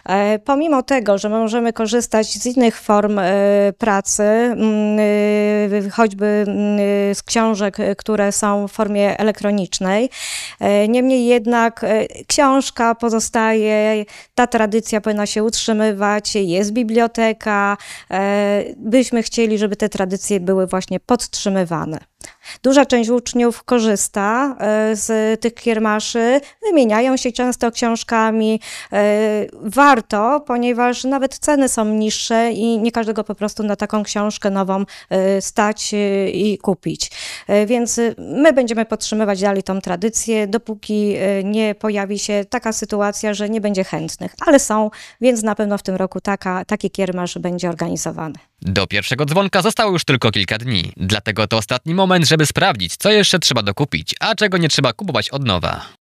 Pomimo tego, że możemy korzystać z innych form pracy, choćby z książek, które są w formie elektronicznej, niemniej jednak książka pozostaje, ta tradycja powinna się utrzymywać, jest biblioteka. Byśmy chcieli, żeby te tradycje były właśnie podtrzymywane. Duża część uczniów korzysta z tych kiermaszy, wymieniają się często książkami. Warto, ponieważ nawet ceny są niższe i nie każdego po prostu na taką książkę nową stać i kupić. Więc my będziemy podtrzymywać dalej tą tradycję, dopóki nie pojawi się taka sytuacja, że nie będzie chętnych. Ale są, więc na pewno w tym roku taki kiermasz będzie organizowany. Do pierwszego dzwonka zostało już tylko kilka dni. Dlatego to ostatni moment, żeby sprawdzić, co jeszcze trzeba dokupić, a czego nie trzeba kupować od nowa.